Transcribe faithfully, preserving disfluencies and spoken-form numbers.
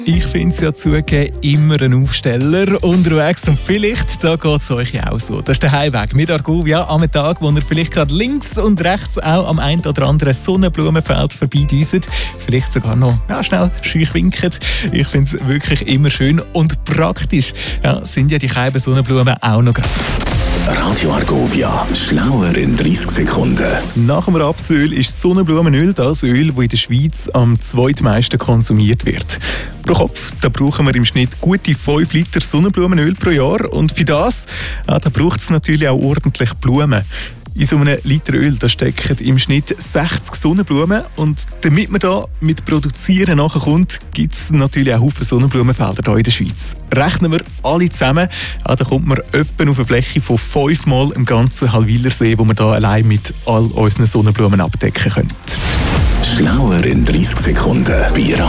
Ich finde es ja zugegeben immer ein Aufsteller unterwegs und vielleicht da geht es euch ja auch so. Das ist der Heimweg mit Argovia am Tag, wo ihr vielleicht gerade links und rechts auch am einen oder anderen Sonnenblumenfeld vorbeidüset. Vielleicht sogar noch ja, schnell schüch winket. Ich finde es wirklich immer schön und praktisch. Ja, sind ja die Scheiben Sonnenblumen auch noch gratis. Radio Argovia, schlauer in dreißig Sekunden. Nach dem Rapsöl ist Sonnenblumenöl das Öl, das in der Schweiz am zweitmeisten konsumiert wird. Pro Kopf da brauchen wir im Schnitt gute fünf Liter Sonnenblumenöl pro Jahr. Und für das ja, da braucht es natürlich auch ordentlich Blumen. In so einem Liter Öl da stecken im Schnitt sechzig Sonnenblumen. Und damit man da mit Produzieren nachkommt, gibt es natürlich auch Haufen Sonnenblumenfelder hier in der Schweiz. Rechnen wir alle zusammen, ja, da kommt man etwa auf eine Fläche von fünfmal im ganzen Halwilersee, wo wir da allein mit all unseren Sonnenblumen abdecken können. Schlauer in dreißig Sekunden bei